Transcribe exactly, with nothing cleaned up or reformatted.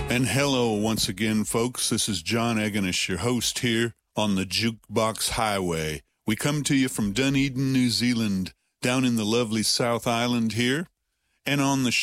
And hello once again, folks. This is John Eganish, your host here on the Jukebox Highway. We come to you from Dunedin, New Zealand, down in the lovely South Island here. And on the